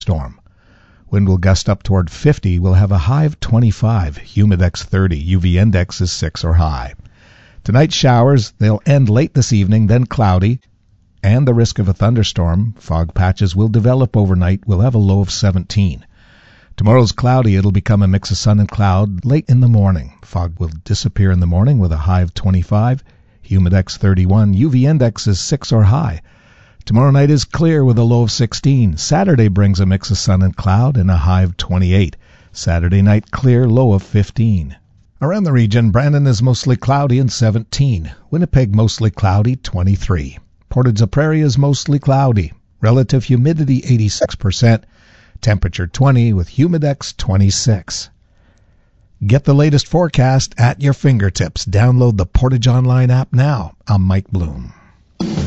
thunderstorm. Wind will gust up toward 50. We'll have a high of 25. Humidex 30. UV index is 6 or high. Tonight's showers, they'll end late this evening, then cloudy, and the risk of a thunderstorm. Fog patches will develop overnight. We'll have a low of 17. Tomorrow's cloudy. It'll become a mix of sun and cloud late in the morning. Fog will disappear in the morning with a high of 25. Humidex 31. UV index is 6 or high. Tomorrow night is clear with a low of 16. Saturday brings a mix of sun and cloud and a high of 28. Saturday night clear, low of 15. Around the region, Brandon is mostly cloudy and 17. Winnipeg mostly cloudy, 23. Portage la Prairie is mostly cloudy. Relative humidity 86%. Temperature 20 with Humidex 26. Get the latest forecast at your fingertips. Download the Portage Online app now. I'm Mike Bloom.